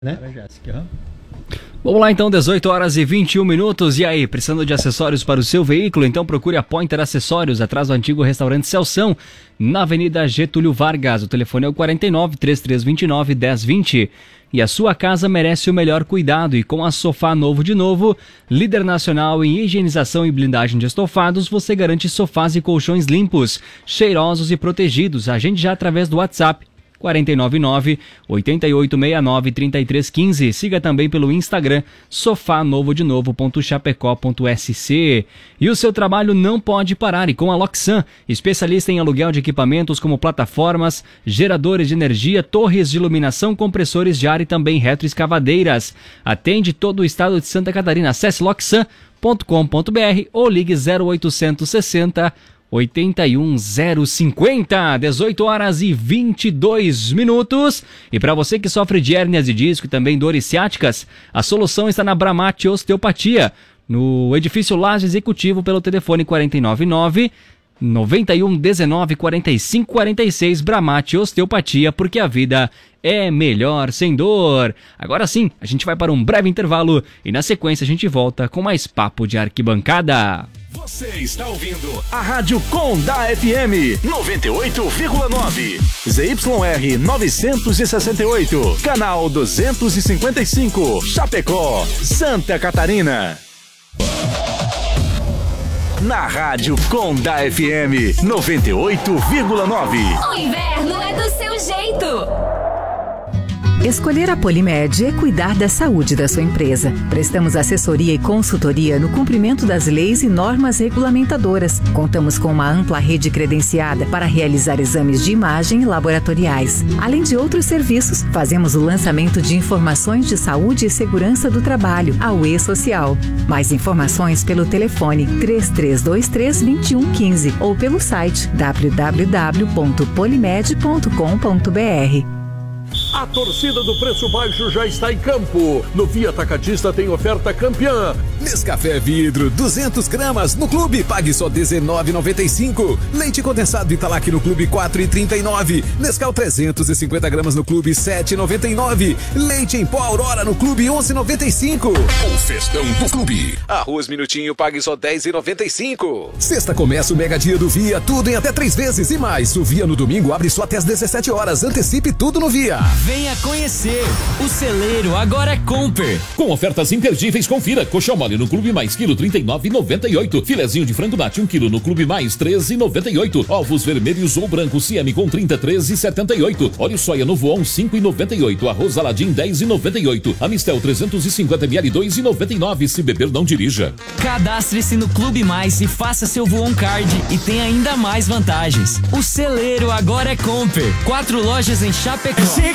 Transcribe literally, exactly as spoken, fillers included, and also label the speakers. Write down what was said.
Speaker 1: Né? Jéssica.
Speaker 2: Vamos lá então, dezoito horas e vinte e um minutos. E aí, precisando de acessórios para o seu veículo? Então procure a Pointer Acessórios, atrás do antigo restaurante Celção, na Avenida Getúlio Vargas. O telefone é o quarenta e nove, três três dois nove, um zero dois zero. E a sua casa merece o melhor cuidado. E com a Sofá Novo de Novo, líder nacional em higienização e blindagem de estofados, você garante sofás e colchões limpos, cheirosos e protegidos. Agende já através do WhatsApp quatro nove nove, oito oito seis nove, três três um cinco. Siga também pelo Instagram sofá novo de novo ponto chapecó ponto s c. E o seu trabalho não pode parar. E com a Loxan, especialista em aluguel de equipamentos como plataformas, geradores de energia, torres de iluminação, compressores de ar e também retroescavadeiras. Atende todo o estado de Santa Catarina. Acesse loxan ponto com ponto b r ou ligue zero oitocentos sessenta, oitenta e um zero cinquenta, dezoito horas e vinte e dois minutos. E para você que sofre de hérnias de disco e também dores ciáticas, a solução está na Bramate Osteopatia, no edifício Laje Executivo, pelo telefone quatro nove nove, nove um um nove, quatro cinco quatro seis. Bramate Osteopatia, porque a vida é melhor sem dor. Agora sim, a gente vai para um breve intervalo e na sequência a gente volta com mais papo de arquibancada.
Speaker 3: Você está ouvindo a Rádio Condá F M noventa e oito vírgula nove, Z Y R novecentos e sessenta e oito, canal duzentos e cinquenta e cinco, Chapecó, Santa Catarina. Na Rádio Condá F M noventa e oito vírgula nove.
Speaker 4: O inverno é do seu jeito.
Speaker 5: Escolher a Polimed é cuidar da saúde da sua empresa. Prestamos assessoria e consultoria no cumprimento das leis e normas regulamentadoras. Contamos com uma ampla rede credenciada para realizar exames de imagem e laboratoriais. Além de outros serviços, fazemos o lançamento de informações de saúde e segurança do trabalho, a U E Social. Mais informações pelo telefone três três dois três, dois um um cinco ou pelo site w w w ponto polimed ponto com ponto b r.
Speaker 6: A torcida do preço baixo já está em campo. No Via Atacadista tem oferta campeã.
Speaker 7: Nescafé vidro, duzentas gramas, no clube pague só dezenove reais e noventa e cinco. Leite condensado Italac no clube quatro reais e trinta e nove. Nescau trezentas e cinquenta gramas no clube sete reais e noventa e nove. Leite em pó Aurora no clube onze reais e noventa e cinco.
Speaker 3: O festão do clube.
Speaker 7: Arroz Minutinho pague só dez reais e noventa e cinco. Sexta começa o mega dia do Via, tudo em até três vezes e mais. O Via no domingo abre só até às dezessete horas. Antecipe tudo no Via.
Speaker 8: Venha conhecer. O celeiro agora é Comper.
Speaker 9: Com ofertas imperdíveis, confira. Coxão mole no Clube Mais, quilo trinta e nove reais e noventa e oito. Filezinho de frango nati, um quilo no Clube Mais, treze reais e noventa e oito. Ovos vermelhos ou brancos C M com trinta, treze reais e setenta e oito. Óleo soia no Voon, cinco reais e noventa e oito. Arroz Aladim, dez reais e noventa e oito. Amistel trezentos e cinquenta mililitros, dois reais e noventa e nove. Se beber, não dirija.
Speaker 8: Cadastre-se no Clube Mais e faça seu Voon Card e tem ainda mais vantagens. O celeiro agora é Comper. Quatro lojas em Chapecó.